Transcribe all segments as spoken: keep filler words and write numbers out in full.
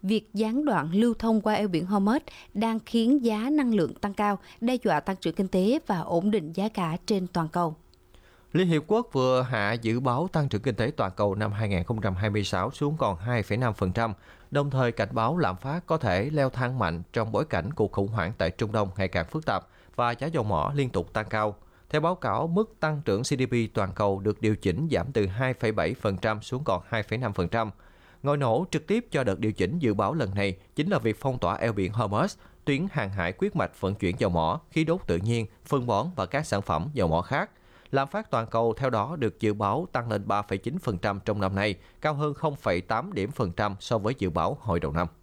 việc gián đoạn lưu thông qua eo biển Hormuz đang khiến giá năng lượng tăng cao, đe dọa tăng trưởng kinh tế và ổn định giá cả trên toàn cầu. Liên Hiệp Quốc vừa hạ dự báo tăng trưởng kinh tế toàn cầu năm hai không hai sáu xuống còn hai phẩy năm phần trăm, đồng thời cảnh báo lạm phát có thể leo thang mạnh trong bối cảnh cuộc khủng hoảng tại Trung Đông ngày càng phức tạp và giá dầu mỏ liên tục tăng cao. Theo báo cáo, mức tăng trưởng giê đê pê toàn cầu được điều chỉnh giảm từ hai phẩy bảy phần trăm xuống còn hai phẩy năm phần trăm. Ngòi nổ trực tiếp cho đợt điều chỉnh dự báo lần này chính là việc phong tỏa eo biển Hormuz, tuyến hàng hải quyết mạch vận chuyển dầu mỏ, khí đốt tự nhiên, phân bón và các sản phẩm dầu mỏ khác. Lạm phát toàn cầu theo đó được dự báo tăng lên ba phẩy chín phần trăm trong năm nay, cao hơn không phẩy tám điểm phần trăm so với dự báo hồi đầu năm.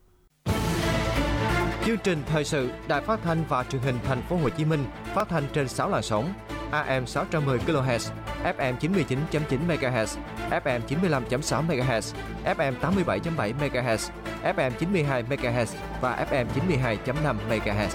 Chương trình thời sự Đài Phát thanh và Truyền hình Thành phố Hồ Chí Minh phát thanh trên sáu làn sóng: a em sáu trăm mười ki lô héc, ép em chín mươi chín chấm chín mê ga héc, ép em chín mươi lăm chấm sáu mê ga héc, ép em tám mươi bảy chấm bảy mê ga héc, ép em chín mươi hai mê ga héc và ép em chín mươi hai chấm năm mê ga héc.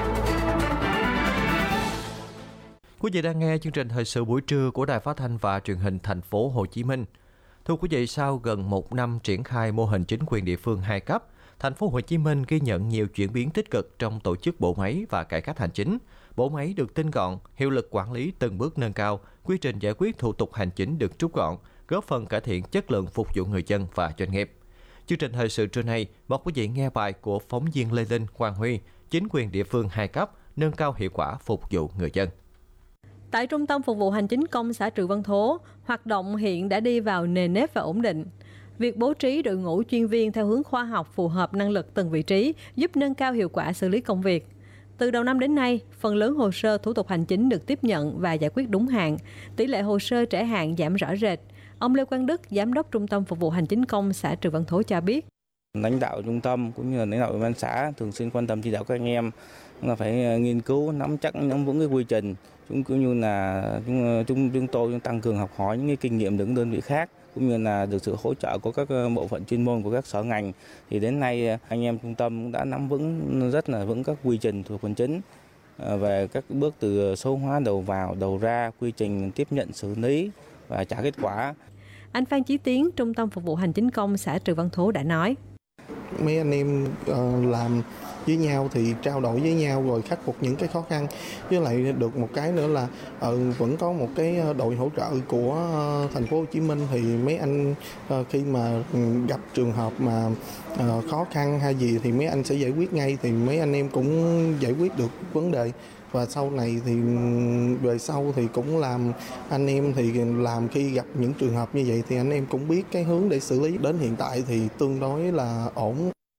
Quý vị đang nghe chương trình thời sự buổi trưa của Đài Phát thanh và Truyền hình Thành phố Hồ Chí Minh. Thưa quý vị, sau gần một năm triển khai mô hình chính quyền địa phương hai cấp, Thành phố Hồ Chí Minh ghi nhận nhiều chuyển biến tích cực trong tổ chức bộ máy và cải cách hành chính. Bộ máy được tinh gọn, hiệu lực quản lý từng bước nâng cao, quy trình giải quyết thủ tục hành chính được rút gọn, góp phần cải thiện chất lượng phục vụ người dân và doanh nghiệp. Chương trình thời sự trưa nay, mời quý vị nghe bài của phóng viên Lê Linh, Quang Huy, chính quyền địa phương hai cấp nâng cao hiệu quả phục vụ người dân. Tại Trung tâm Phục vụ Hành chính công xã Trừ Vân Thố, hoạt động hiện đã đi vào nề nếp và ổn định. Việc bố trí đội ngũ chuyên viên theo hướng khoa học phù hợp năng lực từng vị trí giúp nâng cao hiệu quả xử lý công việc. Từ đầu năm đến nay, phần lớn hồ sơ thủ tục hành chính được tiếp nhận và giải quyết đúng hạn. Tỷ lệ hồ sơ trễ hạn giảm rõ rệt. Ông Lê Quang Đức, Giám đốc Trung tâm Phục vụ Hành chính công xã Trừ Vân Thố cho biết. Lãnh đạo trung tâm cũng như là lãnh đạo ủy ban xã thường xuyên quan tâm chỉ đạo các anh em là phải nghiên cứu, nắm chắc, nắm vững cái quy trình, cũng cũng như là chúng chúng, chúng tôi tăng cường học hỏi những cái kinh nghiệm từ các đơn vị khác, cũng như là được sự hỗ trợ của các bộ phận chuyên môn của các sở ngành. Thì đến nay anh em trung tâm cũng đã nắm vững rất là vững các quy trình thuộc hành chính về các bước từ số hóa đầu vào, đầu ra, quy trình tiếp nhận, xử lý và trả kết quả. Anh Phan Chí Tiến, Trung tâm Phục vụ Hành chính công xã Trừ Văn Thố đã nói. Mấy anh em uh, làm với nhau thì trao đổi với nhau rồi khắc phục những cái khó khăn, với lại được một cái nữa là uh, vẫn có một cái đội hỗ trợ của uh, thành phố Hồ Chí Minh, thì mấy anh uh, khi mà gặp trường hợp mà uh, khó khăn hay gì thì mấy anh sẽ giải quyết ngay, thì mấy anh em cũng giải quyết được vấn đề. Và sau này thì về sau thì cũng làm anh em thì làm khi gặp những trường hợp như vậy thì anh em cũng biết cái hướng để xử lý. Đến hiện tại thì tương đối là ổn.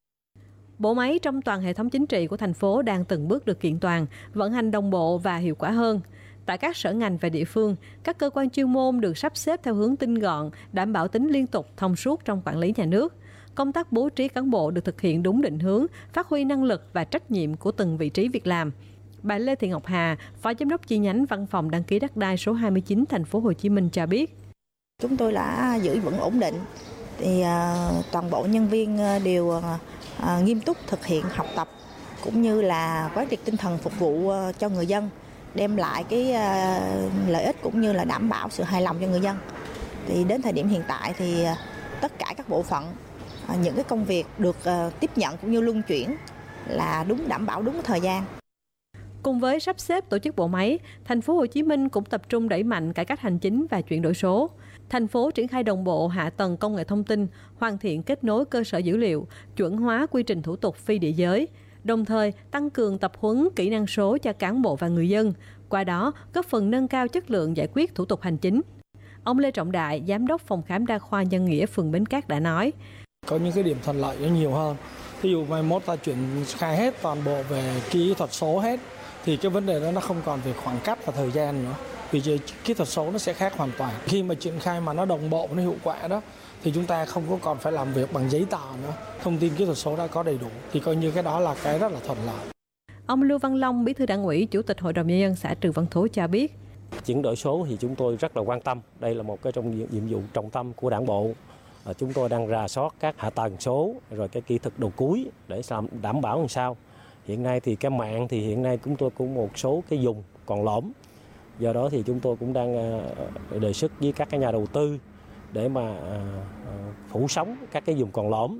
Bộ máy trong toàn hệ thống chính trị của thành phố đang từng bước được kiện toàn, vận hành đồng bộ và hiệu quả hơn. Tại các sở ngành và địa phương, các cơ quan chuyên môn được sắp xếp theo hướng tinh gọn, đảm bảo tính liên tục, thông suốt trong quản lý nhà nước. Công tác bố trí cán bộ được thực hiện đúng định hướng, phát huy năng lực và trách nhiệm của từng vị trí việc làm. Bà Lê Thị Ngọc Hà, Phó Giám đốc chi nhánh Văn phòng đăng ký đất đai số hai mươi chín Thành phố Hồ Chí Minh cho biết. Chúng tôi đã giữ vững ổn định, thì uh, toàn bộ nhân viên đều uh, uh, nghiêm túc thực hiện học tập, cũng như là quán triệt tinh thần phục vụ uh, cho người dân, đem lại cái uh, lợi ích cũng như là đảm bảo sự hài lòng cho người dân. Thì đến thời điểm hiện tại thì uh, tất cả các bộ phận, uh, những cái công việc được uh, tiếp nhận cũng như luân chuyển là đúng, đảm bảo đúng thời gian. Cùng với sắp xếp tổ chức bộ máy, Thành phố Hồ Chí Minh cũng tập trung đẩy mạnh cải cách hành chính và chuyển đổi số. Thành phố triển khai đồng bộ hạ tầng công nghệ thông tin, hoàn thiện kết nối cơ sở dữ liệu, chuẩn hóa quy trình thủ tục phi địa giới, đồng thời tăng cường tập huấn kỹ năng số cho cán bộ và người dân, qua đó góp phần nâng cao chất lượng giải quyết thủ tục hành chính. Ông Lê Trọng Đại, Giám đốc Phòng khám đa khoa Nhân Nghĩa, phường Bến Cát đã nói. Có những cái điểm thuận lợi nó nhiều hơn. Ví dụ mai mốt ta chuyển khai hết toàn bộ về kỹ thuật số hết, thì cái vấn đề đó nó không còn về khoảng cách và thời gian nữa. Vì kỹ thuật số nó sẽ khác hoàn toàn. Khi mà triển khai mà nó đồng bộ, nó hiệu quả đó, thì chúng ta không có còn phải làm việc bằng giấy tờ nữa. Thông tin kỹ thuật số đã có đầy đủ, thì coi như cái đó là cái rất là thuận lợi. Ông Lưu Văn Long, Bí thư Đảng ủy, Chủ tịch Hội đồng Nhân dân xã Trừ Văn Thố cho biết. Chuyển đổi số thì chúng tôi rất là quan tâm. Đây là một cái trong nhiệm vụ trọng tâm của Đảng bộ. Chúng tôi đang rà soát các hạ tầng số, rồi cái kỹ thuật đầu cuối để đảm bảo làm sao. Hiện nay thì cái mạng thì hiện nay chúng tôi cũng một số cái vùng còn lõm. Do đó thì chúng tôi cũng đang đề xuất với các cái nhà đầu tư để mà phủ sóng các cái vùng còn lõm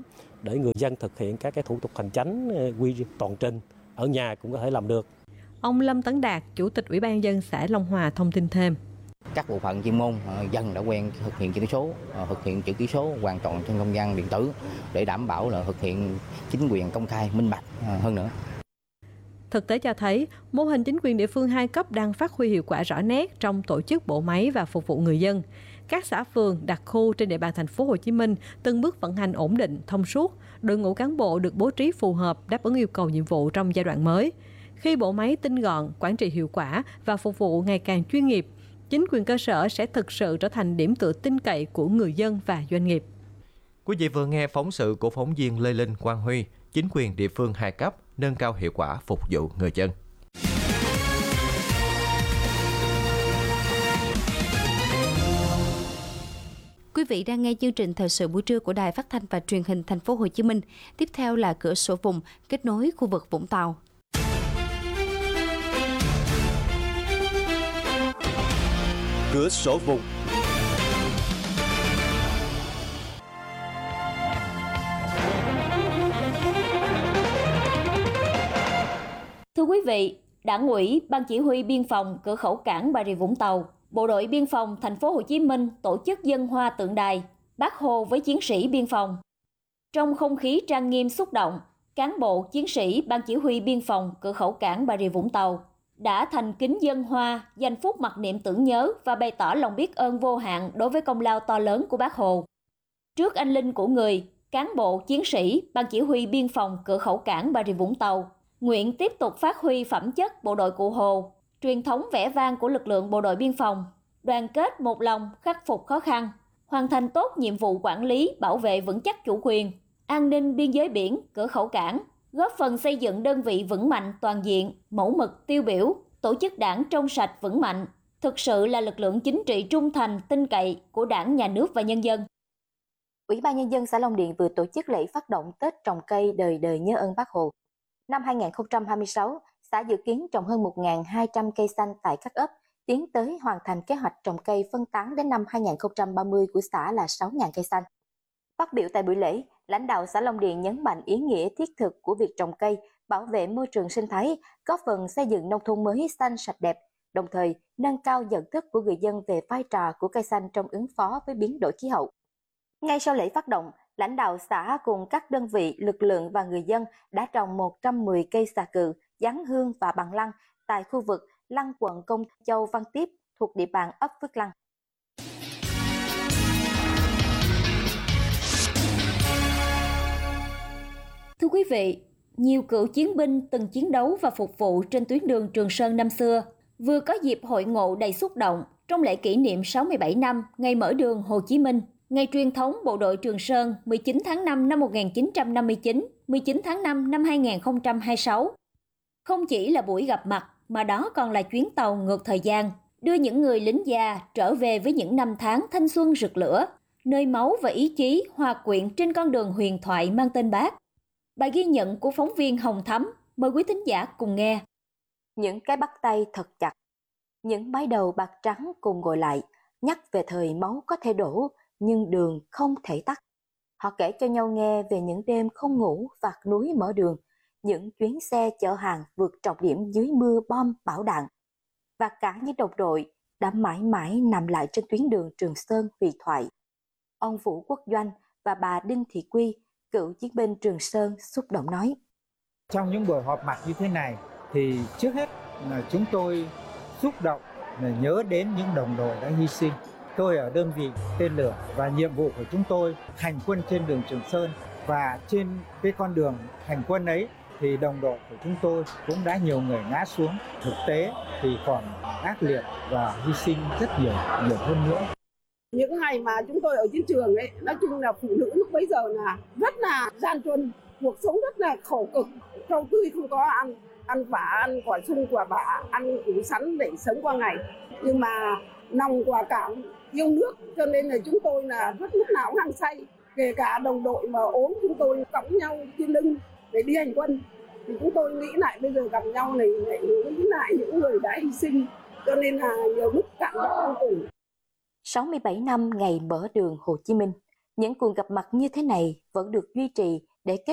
để người dân thực hiện các cái thủ tục hành chính quy toàn trình ở nhà cũng có thể làm được. Ông Lâm Tấn Đạt, Chủ tịch Ủy ban nhân dân xã Long Hòa thông tin thêm. Các bộ phận chuyên môn dân đã quen thực hiện chữ ký số, thực hiện chữ ký số hoàn toàn trên không gian điện tử để đảm bảo là thực hiện chính quyền công khai, minh bạch hơn nữa. Thực tế cho thấy, mô hình chính quyền địa phương hai cấp đang phát huy hiệu quả rõ nét trong tổ chức bộ máy và phục vụ người dân. Các xã phường, đặc khu trên địa bàn thành phố Hồ Chí Minh từng bước vận hành ổn định, thông suốt, đội ngũ cán bộ được bố trí phù hợp đáp ứng yêu cầu nhiệm vụ trong giai đoạn mới. Khi bộ máy tinh gọn, quản trị hiệu quả và phục vụ ngày càng chuyên nghiệp, chính quyền cơ sở sẽ thực sự trở thành điểm tựa tin cậy của người dân và doanh nghiệp. Quý vị vừa nghe phóng sự của phóng viên Lê Linh, Quang Huy, chính quyền địa phương hai cấp nâng cao hiệu quả phục vụ người dân. Quý vị đang nghe chương trình thời sự buổi trưa của Đài Phát thanh và Truyền hình Thành phố Hồ Chí Minh. Tiếp theo là cửa sổ vùng kết nối khu vực Vũng Tàu. Cửa sổ vùng. Thưa quý vị, Đảng ủy, Ban Chỉ huy Biên phòng cửa khẩu cảng Bà Rịa Vũng Tàu, Bộ đội Biên phòng Thành phố Hồ Chí Minh tổ chức dâng hoa tượng đài Bác Hồ với chiến sĩ biên phòng. Trong không khí trang nghiêm xúc động, cán bộ chiến sĩ Ban Chỉ huy Biên phòng cửa khẩu cảng Bà Rịa Vũng Tàu đã thành kính dâng hoa, dành phút mặc niệm tưởng nhớ và bày tỏ lòng biết ơn vô hạn đối với công lao to lớn của Bác Hồ. Trước anh linh của người, cán bộ chiến sĩ Ban Chỉ huy Biên phòng cửa khẩu cảng Bà Rịa Vũng Tàu nguyện tiếp tục phát huy phẩm chất bộ đội Cụ Hồ, truyền thống vẻ vang của lực lượng bộ đội biên phòng, đoàn kết một lòng khắc phục khó khăn, hoàn thành tốt nhiệm vụ quản lý, bảo vệ vững chắc chủ quyền, an ninh biên giới biển, cửa khẩu cảng, góp phần xây dựng đơn vị vững mạnh toàn diện, mẫu mực tiêu biểu, tổ chức đảng trong sạch vững mạnh, thực sự là lực lượng chính trị trung thành, tin cậy của Đảng, Nhà nước và nhân dân. Ủy ban Nhân dân xã Long Điền vừa tổ chức lễ phát động Tết trồng cây đời đời nhớ ơn Bác Hồ. Năm hai nghìn không trăm hai mươi sáu, xã dự kiến trồng hơn một nghìn hai trăm cây xanh tại các ấp, tiến tới hoàn thành kế hoạch trồng cây phân tán đến năm hai nghìn không trăm ba mươi của xã là sáu nghìn cây xanh. Phát biểu tại buổi lễ, lãnh đạo xã Long Điền nhấn mạnh ý nghĩa thiết thực của việc trồng cây, bảo vệ môi trường sinh thái, góp phần xây dựng nông thôn mới xanh sạch đẹp, đồng thời nâng cao nhận thức của người dân về vai trò của cây xanh trong ứng phó với biến đổi khí hậu. Ngay sau lễ phát động, lãnh đạo xã cùng các đơn vị, lực lượng và người dân đã trồng một trăm mười cây xà cừ, giáng hương và bằng lăng tại khu vực Lăng quận Công Châu Văn Tiếp thuộc địa bàn ấp Phước Lăng. Thưa quý vị, nhiều cựu chiến binh từng chiến đấu và phục vụ trên tuyến đường Trường Sơn năm xưa vừa có dịp hội ngộ đầy xúc động trong lễ kỷ niệm sáu mươi bảy năm ngày mở đường Hồ Chí Minh, ngày truyền thống bộ đội Trường Sơn mười chín tháng năm năm một nghìn chín trăm năm mươi chín, mười chín tháng năm năm hai nghìn không trăm hai mươi sáu. Không chỉ là buổi gặp mặt, mà đó còn là chuyến tàu ngược thời gian, đưa những người lính già trở về với những năm tháng thanh xuân rực lửa, nơi máu và ý chí hòa quyện trên con đường huyền thoại mang tên Bác. Bài ghi nhận của phóng viên Hồng Thắm, mời quý thính giả cùng nghe. Những cái bắt tay thật chặt, những mái đầu bạc trắng cùng ngồi lại, nhắc về thời máu có thể đổ, nhưng đường không thể tắt. Họ kể cho nhau nghe về những đêm không ngủ vạt núi mở đường, những chuyến xe chở hàng vượt trọng điểm dưới mưa bom bão đạn. Và cả những đồng đội đã mãi mãi nằm lại trên tuyến đường Trường Sơn huyền thoại. Ông Vũ Quốc Doanh và bà Đinh Thị Quy, cựu chiến binh Trường Sơn xúc động nói. Trong những buổi họp mặt như thế này thì trước hết là chúng tôi xúc động là nhớ đến những đồng đội đã hy sinh. Tôi ở đơn vị tên lửa và nhiệm vụ của chúng tôi hành quân trên đường Trường Sơn, và trên cái con đường hành quân ấy thì đồng đội của chúng tôi cũng đã nhiều người ngã xuống. Thực tế thì còn ác liệt và hy sinh rất nhiều, nhiều hơn nữa. Những ngày mà chúng tôi ở chiến trường ấy, nói chung là phụ nữ lúc bấy giờ là rất là gian truân, cuộc sống rất là khổ cực, rau tươi không có ăn, ăn vả, ăn quả sung quả bả, ăn củ sắn để sống qua ngày. Nhưng mà nòng quả cảm yêu nước cho nên là chúng tôi là rất lúc nào cũng hăng say. Kể cả đồng đội mà ốm chúng tôi cõng nhau trên lưng để đi hành quân. Thì chúng tôi nghĩ lại bây giờ gặp nhau này lại nghĩ lại những người đã hy sinh, cho nên là nhiều lúc cảm động vô cùng. sáu mươi bảy năm ngày mở đường Hồ Chí Minh, những cuộc gặp mặt như thế này vẫn được duy trì để